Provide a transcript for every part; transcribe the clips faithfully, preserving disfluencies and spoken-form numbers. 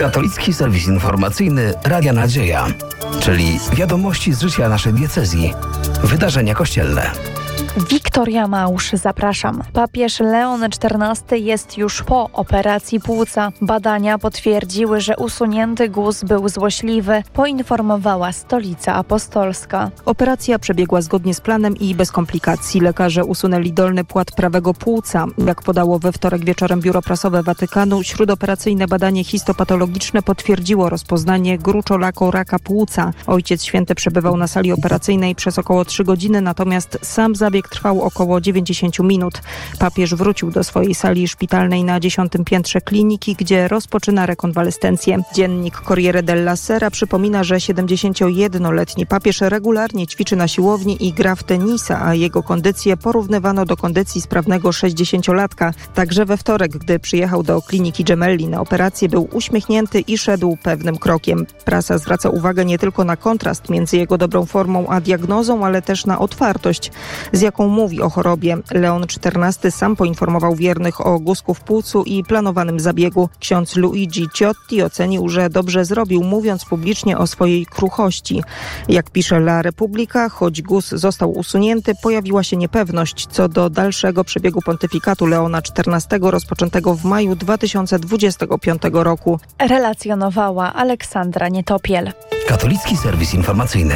Katolicki serwis informacyjny Radia Nadzieja, czyli wiadomości z życia naszej diecezji, wydarzenia kościelne. Wiktoria Małsz, zapraszam. Papież Leon czternasty jest już po operacji płuca. Badania potwierdziły, że usunięty guz był złośliwy, poinformowała Stolica Apostolska. Operacja przebiegła zgodnie z planem i bez komplikacji. Lekarze usunęli dolny płat prawego płuca. Jak podało we wtorek wieczorem Biuro Prasowe Watykanu, śródoperacyjne badanie histopatologiczne potwierdziło rozpoznanie gruczołaka raka płuca. Ojciec Święty przebywał na sali operacyjnej przez około trzy godziny, natomiast sam zabieg trwał około dziewięćdziesiąt minut. Papież wrócił do swojej sali szpitalnej na dziesiątym piętrze kliniki, gdzie rozpoczyna rekonwalescencję. Dziennik Corriere della Sera przypomina, że siedemdziesięciojednoletni papież regularnie ćwiczy na siłowni i gra w tenisa, a jego kondycję porównywano do kondycji sprawnego sześćdziesięciolatka. Także we wtorek, gdy przyjechał do kliniki Gemelli na operację, był uśmiechnięty i szedł pewnym krokiem. Prasa zwraca uwagę nie tylko na kontrast między jego dobrą formą a diagnozą, ale też na otwartość, z jaką mówi o chorobie. Leon czternasty sam poinformował wiernych o guzku w płucu i planowanym zabiegu. Ksiądz Luigi Ciotti ocenił, że dobrze zrobił, mówiąc publicznie o swojej kruchości. Jak pisze La Repubblica, choć guz został usunięty, pojawiła się niepewność co do dalszego przebiegu pontyfikatu Leona czternastego rozpoczętego w maju dwa tysiące dwudziestego piątego roku. Relacjonowała Aleksandra Nietopiel. Katolicki serwis informacyjny.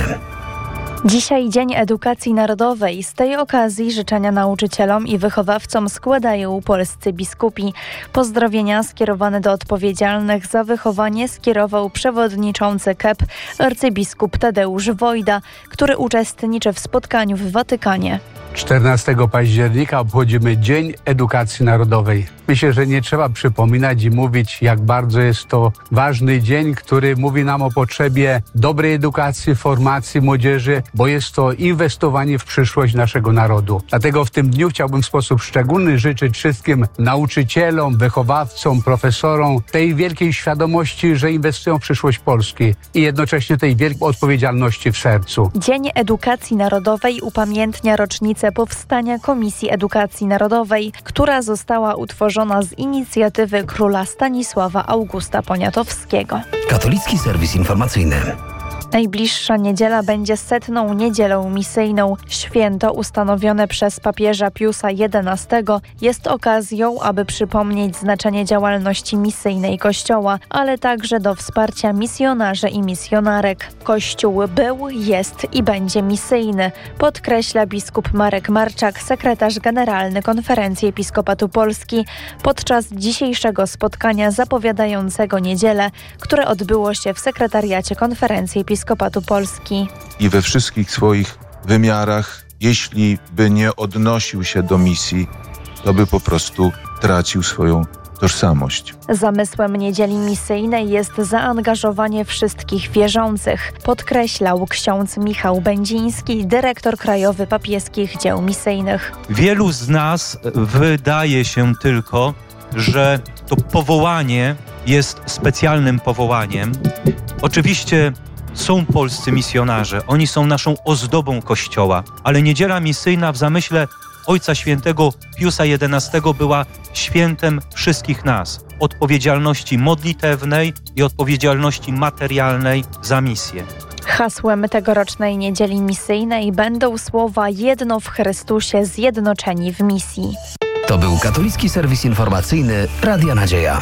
Dzisiaj Dzień Edukacji Narodowej. Z tej okazji życzenia nauczycielom i wychowawcom składają polscy biskupi. Pozdrowienia skierowane do odpowiedzialnych za wychowanie skierował przewodniczący K E P arcybiskup Tadeusz Wojda, który uczestniczy w spotkaniu w Watykanie. czternastego października obchodzimy Dzień Edukacji Narodowej. Myślę, że nie trzeba przypominać i mówić, jak bardzo jest to ważny dzień, który mówi nam o potrzebie dobrej edukacji, formacji młodzieży, bo jest to inwestowanie w przyszłość naszego narodu. Dlatego w tym dniu chciałbym w sposób szczególny życzyć wszystkim nauczycielom, wychowawcom, profesorom tej wielkiej świadomości, że inwestują w przyszłość Polski i jednocześnie tej wielkiej odpowiedzialności w sercu. Dzień Edukacji Narodowej upamiętnia rocznicę powstania Komisji Edukacji Narodowej, która została utworzona z inicjatywy króla Stanisława Augusta Poniatowskiego. Katolicki serwis informacyjny. Najbliższa niedziela będzie setną niedzielą misyjną. Święto ustanowione przez papieża Piusa jedenastego jest okazją, aby przypomnieć znaczenie działalności misyjnej Kościoła, ale także do wsparcia misjonarzy i misjonarek. Kościół był, jest i będzie misyjny, podkreśla biskup Marek Marczak, sekretarz generalny Konferencji Episkopatu Polski, podczas dzisiejszego spotkania zapowiadającego niedzielę, które odbyło się w sekretariacie Konferencji Episkopatu Polski. I we wszystkich swoich wymiarach, jeśli by nie odnosił się do misji, to by po prostu tracił swoją tożsamość. Zamysłem niedzieli misyjnej jest zaangażowanie wszystkich wierzących, podkreślał ksiądz Michał Będziński, dyrektor krajowy papieskich dzieł misyjnych. Wielu z nas wydaje się tylko, że to powołanie jest specjalnym powołaniem. Oczywiście są polscy misjonarze, oni są naszą ozdobą Kościoła, ale niedziela misyjna w zamyśle Ojca Świętego Piusa jedenastego była świętem wszystkich nas, odpowiedzialności modlitewnej i odpowiedzialności materialnej za misję. Hasłem tegorocznej niedzieli misyjnej będą słowa „Jedno w Chrystusie, zjednoczeni w misji”. To był katolicki serwis informacyjny Radia Nadzieja.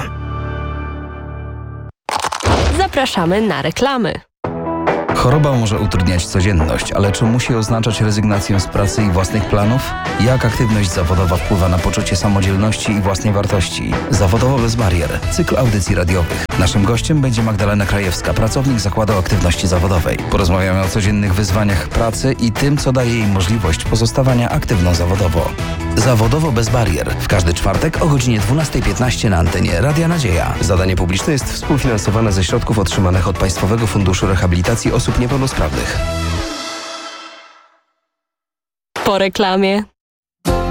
Zapraszamy na reklamy. Choroba może utrudniać codzienność, ale czy musi oznaczać rezygnację z pracy i własnych planów? Jak aktywność zawodowa wpływa na poczucie samodzielności i własnej wartości? Zawodowo bez barier. Cykl audycji radiowych. Naszym gościem będzie Magdalena Krajewska, pracownik Zakładu Aktywności Zawodowej. Porozmawiamy o codziennych wyzwaniach pracy i tym, co daje jej możliwość pozostawania aktywną zawodowo. Zawodowo bez barier. W każdy czwartek o godzinie dwunasta piętnaście na antenie Radia Nadzieja. Zadanie publiczne jest współfinansowane ze środków otrzymanych od Państwowego Funduszu Rehabilitacji Osób Niepełnosprawnych. Po reklamie.